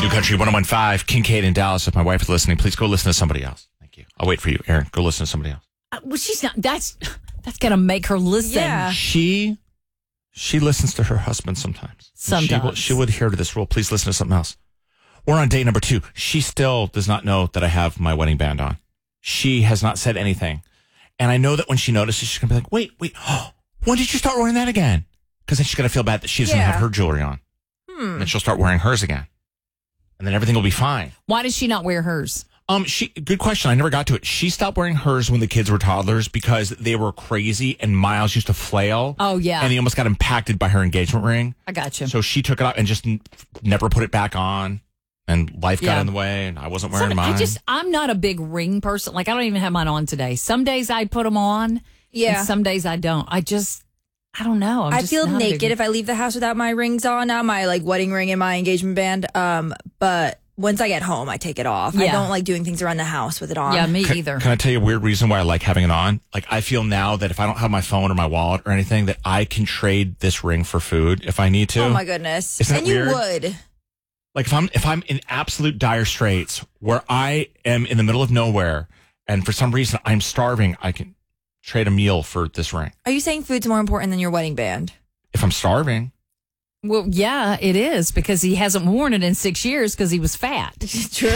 New Country 101.5, Kincaid in Dallas. If my wife is listening, please go listen to somebody else. Thank you. I'll wait for you, Aaron. Go listen to somebody else. Well, she's not. That's gonna make her listen. Yeah. She listens to her husband sometimes. Sometimes. She would adhere to this rule. Please listen to something else. We're on date number 2. She still does not know that I have my wedding band on. She has not said anything. And I know that when she notices, she's going to be like, wait, when did you start wearing that again? Because then she's going to feel bad that she doesn't have her jewelry on. And then she'll start wearing hers again. And then everything will be fine. Why does she not wear hers? Good question. I never got to it. She stopped wearing hers when the kids were toddlers because they were crazy and Miles used to flail. Oh, yeah. And he almost got impacted by her engagement ring. I got you. So she took it off and just never put it back on. And life got in the way and I wasn't wearing mine. I'm not a big ring person. Like, I don't even have mine on today. Some days I put them on. Yeah. And some days I don't. I don't know. I feel naked if I leave the house without my rings on. Now my wedding ring and my engagement band. But once I get home, I take it off. I don't like doing things around the house with it on. Yeah, me either. Can I tell you a weird reason why I like having it on? Like, I feel now that if I don't have my phone or my wallet or anything, that I can trade this ring for food if I need to. Oh my goodness! Isn't and that weird? You would. Like, if I'm in absolute dire straits where I am in the middle of nowhere and for some reason I'm starving, I can trade a meal for this ring. Are you saying food's more important than your wedding band? If I'm starving. Well, yeah, it is because he hasn't worn it in 6 years because he was fat. True.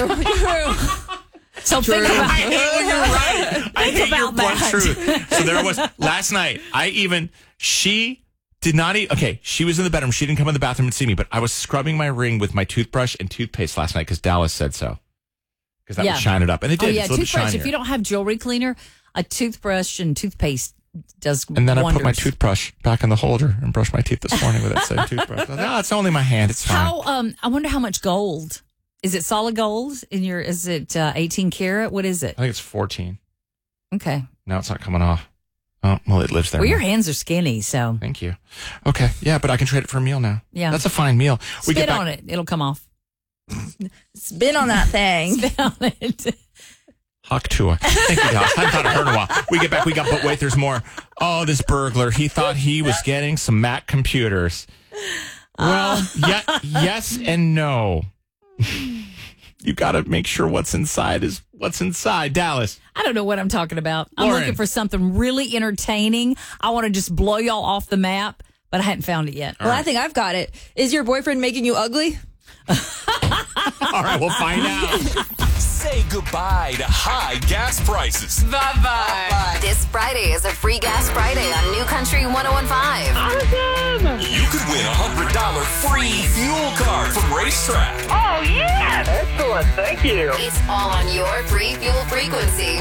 So think about it. You're right. I hate your blunt truth. So there it was. Last night, she did not eat. Okay, she was in the bedroom. She didn't come in the bathroom and see me, but I was scrubbing my ring with my toothbrush and toothpaste last night because Dallas said so. Because that would shine it up. And it did. Oh, yeah, it's a little toothbrush. shinier. If you don't have jewelry cleaner, a toothbrush and toothpaste does And then wonders. I put my toothbrush back in the holder and brushed my teeth this morning with that same toothbrush. No, it's only my hand. It's fine. I wonder how much gold. Is it solid gold in your, is it 18 karat? What is it? I think it's 14. Okay. Now it's not coming off. Oh, well, it lives there. Well, your hands are skinny, so. Thank you. Okay. Yeah, but I can trade it for a meal now. Yeah. That's a fine meal. Spit on it. It'll come off. Spin on that thing. Spit on it. Hawk Tua. Thank you, Dallas. I haven't thought of her in a while. We get back. But wait, there's more. Oh, this burglar. He thought he was getting some Mac computers. Well, yes and no. You got to make sure what's inside is what's inside. Dallas. I don't know what I'm talking about. Lauren. I'm looking for something really entertaining. I want to just blow y'all off the map, but I hadn't found it yet. Well, I think I've got it. Is your boyfriend making you ugly? All right, we'll find out. Say goodbye to high gas prices. Bye-bye. This Friday is a free gas Friday on New Country 101.5. Awesome. You could win a $100 free fuel card from Racetrack. Oh, yeah. Excellent. Thank you. It's all on your free fuel frequency,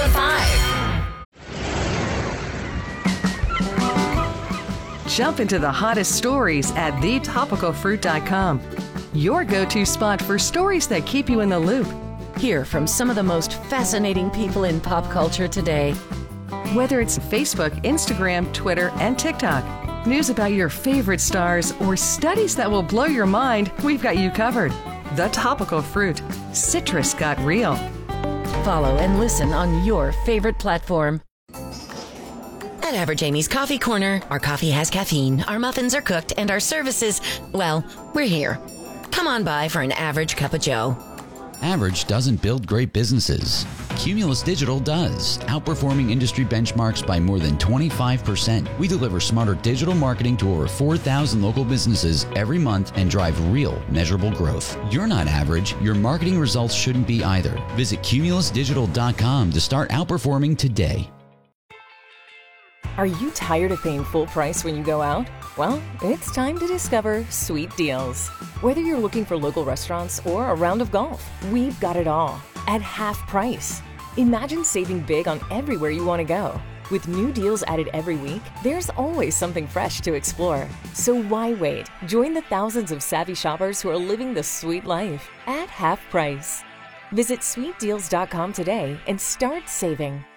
101.5. Jump into the hottest stories at thetopicalfruit.com. Your go-to spot for stories that keep you in the loop. Hear from some of the most fascinating people in pop culture today. Whether it's Facebook, Instagram, Twitter, and TikTok, news about your favorite stars, or studies that will blow your mind, we've got you covered. The Topical Fruit. Citrus got real. Follow and listen on your favorite platform. At Average Amy's Coffee Corner, our coffee has caffeine, our muffins are cooked, and our services, well, we're here. Come on by for an average cup of joe. Average doesn't build great businesses. Cumulus Digital does, outperforming industry benchmarks by more than 25%. We deliver smarter digital marketing to over 4,000 local businesses every month and drive real, measurable growth. You're not average. Your marketing results shouldn't be either. Visit cumulusdigital.com to start outperforming today. Are you tired of paying full price when you go out? Well, it's time to discover Sweet Deals. Whether you're looking for local restaurants or a round of golf, we've got it all at half price. Imagine saving big on everywhere you want to go. With new deals added every week, there's always something fresh to explore. So why wait? Join the thousands of savvy shoppers who are living the sweet life at half price. Visit sweetdeals.com today and start saving.